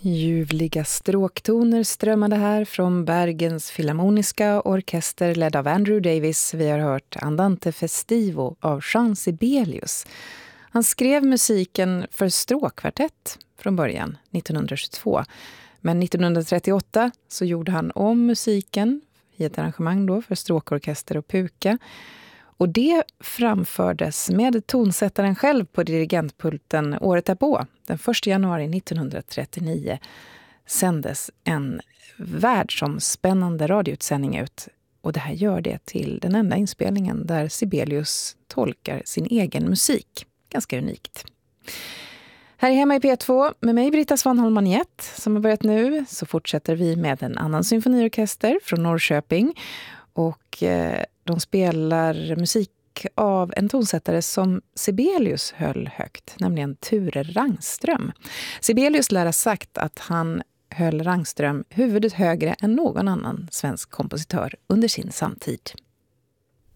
Ljuvliga stråktoner strömmade här från Bergens Filharmoniska orkester ledd av Andrew Davis. Vi har hört Andante Festivo av Jean Sibelius. Han skrev musiken för stråkkvartett från början, 1922. Men 1938 så gjorde han om musiken i ett arrangemang då för stråkorkester och puka. Och det framfördes med tonsättaren själv på dirigentpulten året därpå. Den 1 januari 1939 sändes en världsomspännande radioutsändning ut. Och det här gör det till den enda inspelningen där Sibelius tolkar sin egen musik. Ganska unikt. Här är hemma i P2 med mig Britta Svanholm-Magnett som har börjat nu. Så fortsätter vi med en annan symfoniorkester från Norrköping. Och de spelar musik av en tonsättare som Sibelius höll högt, nämligen Ture Rangström. Sibelius lär ha sagt att han höll Rangström huvudet högre än någon annan svensk kompositör under sin samtid.